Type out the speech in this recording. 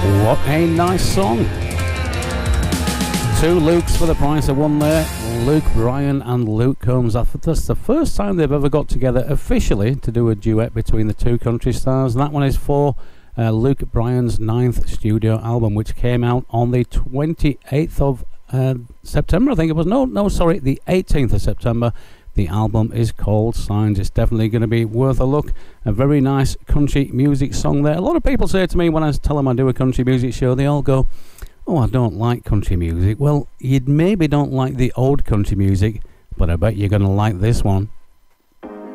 What a nice song. Two Lukes for the price of one there. Luke Bryan and Luke Combs. That's the first time they've ever got together officially to do a duet between the two country stars. And that one is for Luke Bryan's 9th studio album, which came out on the 28th of September, I think it was. No, sorry, the 18th of September. The album is called Signs. It's definitely going to be worth a look. A very nice country music song there. A lot of people say to me when I tell them I do a country music show, they all go, "Oh, I don't like country music." Well, you maybe don't like the old country music, but I bet you're going to like this one.